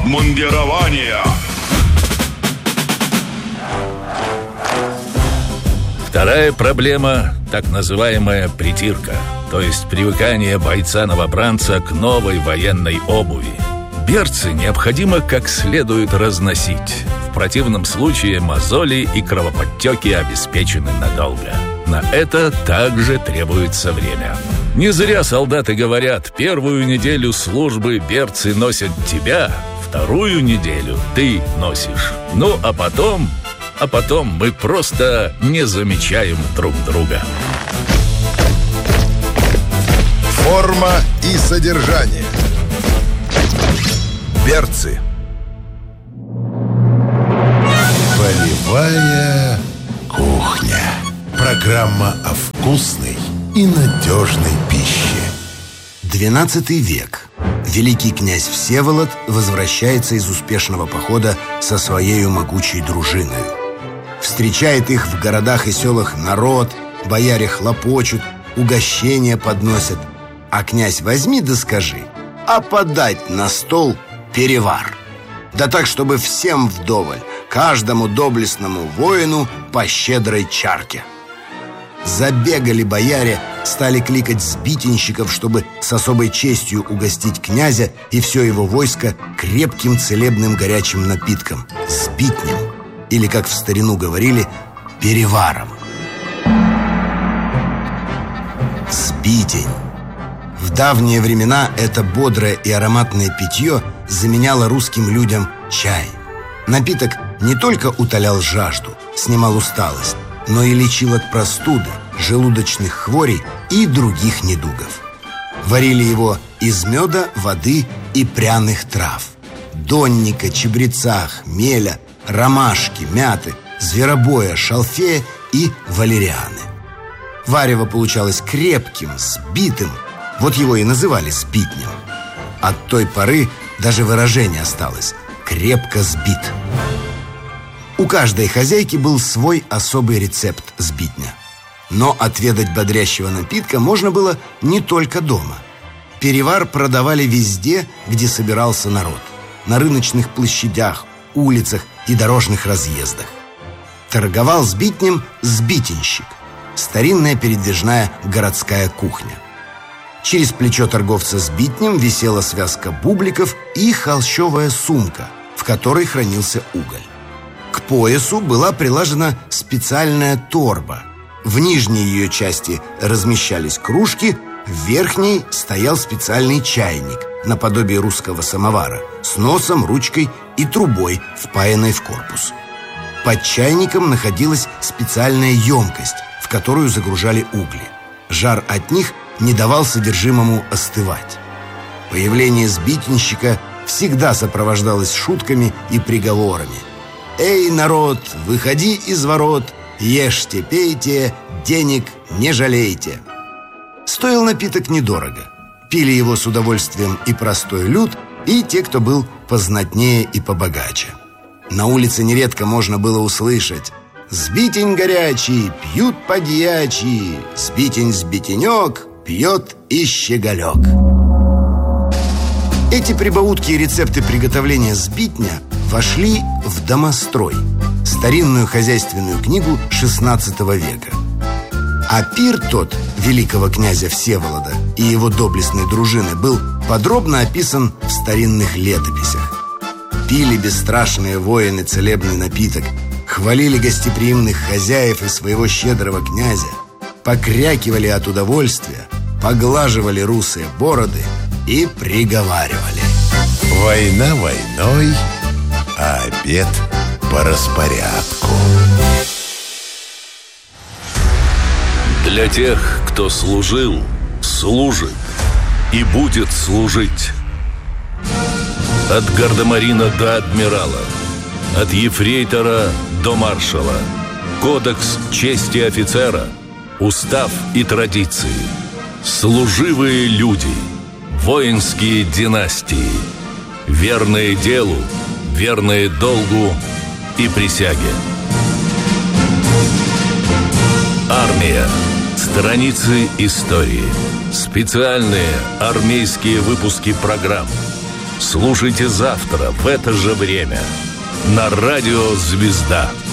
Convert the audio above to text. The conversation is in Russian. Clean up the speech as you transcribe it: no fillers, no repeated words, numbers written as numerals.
обмундирования. Вторая проблема – так называемая притирка, то есть привыкание бойца-новобранца к новой военной обуви. Берцы необходимо как следует разносить. В противном случае мозоли и кровоподтеки обеспечены надолго. На это также требуется время. Не зря солдаты говорят: первую неделю службы берцы носят тебя, вторую неделю ты носишь. Ну, а потом мы просто не замечаем друг друга. Форма и содержание. Берцы. Полевая кухня. Программа о вкусной и надежной пище. 12 век. Великий князь Всеволод возвращается из успешного похода со своей могучей дружиной. Встречает их в городах и селах народ, бояре хлопочут, угощения подносят. А князь возьми да скажи: а подать на стол перевар. Да так, чтобы всем вдоволь, каждому доблестному воину по щедрой чарке. Забегали бояре, стали кликать сбитенщиков, чтобы с особой честью угостить князя и все его войско крепким целебным горячим напитком – сбитнем, или, как в старину говорили, переваром. Сбитень. В давние времена это бодрое и ароматное питье заменяло русским людям чай. Напиток не только утолял жажду, снимал усталость, но и лечил от простуды, желудочных хворей и других недугов. Варили его из меда, воды и пряных трав: донника, чабреца, хмеля, ромашки, мяты, зверобоя, шалфея и валерианы. Варево получалось крепким, сбитым, вот его и называли сбитнем. От той поры даже выражение осталось – крепко сбит. У каждой хозяйки был свой особый рецепт сбитня. Но отведать бодрящего напитка можно было не только дома. Перевар продавали везде, где собирался народ: на рыночных площадях, улицах и дорожных разъездах. Торговал сбитнем сбитенщик – старинная передвижная городская кухня. Через плечо торговца сбитнем висела связка бубликов и холщовая сумка, в которой хранился уголь. К поясу была прилажена специальная торба. В нижней ее части размещались кружки, в верхней стоял специальный чайник, наподобие русского самовара, с носом, ручкой и трубой, впаянной в корпус. Под чайником находилась специальная емкость, в которую загружали угли. Жар от них не давал содержимому остывать. Появление сбитенщика всегда сопровождалось шутками и приговорами. «Эй, народ, выходи из ворот, ешьте, пейте, денег не жалейте». Стоил напиток недорого. Пили его с удовольствием и простой люд, и те, кто был познатнее и побогаче. На улице нередко можно было услышать: «Сбитень горячий, пьют подьячий, сбитень-сбитенек, пьет и щеголек». Эти прибаутки и рецепты приготовления сбитня вошли в «Домострой», старинную хозяйственную книгу XVI века. А пир тот великого князя Всеволода и его доблестной дружины был подробно описан в старинных летописях. Пили бесстрашные воины целебный напиток, хвалили гостеприимных хозяев и своего щедрого князя, покрякивали от удовольствия, поглаживали русые бороды и приговаривали: Война войной, а обед по распорядку. Для тех, кто служил, служит и будет служить. От гардемарина до адмирала, от ефрейтора до маршала. Кодекс чести офицера, устав и традиции. Служивые люди, воинские династии, верные делу, верные долгу и присяге. Армия. Страницы истории. Специальные армейские выпуски программ. Слушайте завтра в это же время на радио «Звезда».